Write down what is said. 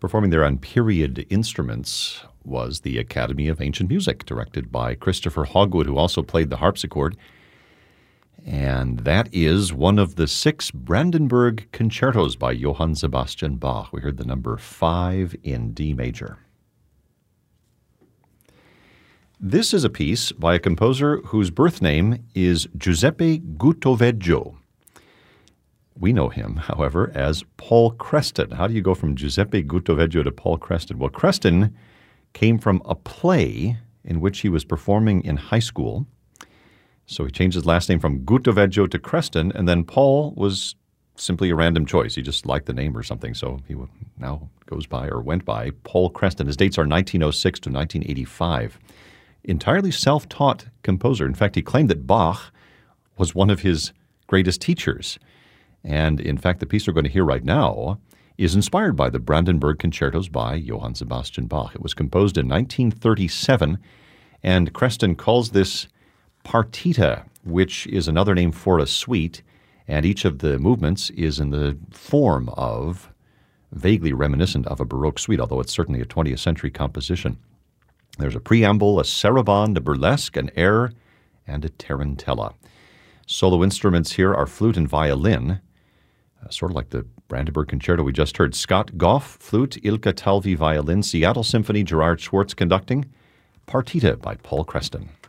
Performing there on period instruments was the Academy of Ancient Music, directed by Christopher Hogwood, who also played the harpsichord. And that is one of the 6 Brandenburg concertos by Johann Sebastian Bach. We heard the number 5 in D major. This is a piece by a composer whose birth name is Giuseppe Gutoveggio. We know him, however, as Paul Creston. How do you go from Giuseppe Gutoveggio to Paul Creston? Well, Creston came from a play in which he was performing in high school. So he changed his last name from Gutoveggio to Creston, and then Paul was simply a random choice. He just liked the name or something, so he now goes by or went by Paul Creston. His dates are 1906 to 1985. Entirely self-taught composer. In fact, he claimed that Bach was one of his greatest teachers. And in fact, the piece we're going to hear right now is inspired by the Brandenburg Concertos by Johann Sebastian Bach. It was composed in 1937, and Creston calls this partita, which is another name for a suite, and each of the movements is in the form of, vaguely reminiscent of a Baroque suite, although it's certainly a 20th century composition. There's a preamble, a sarabande, a burlesque, an air, and a tarantella. Solo instruments here are flute and violin, sort of like the Brandenburg Concerto we just heard. Scott Goff, flute, Ilka Talvi, violin, Seattle Symphony, Gerard Schwartz conducting, Partita by Paul Creston.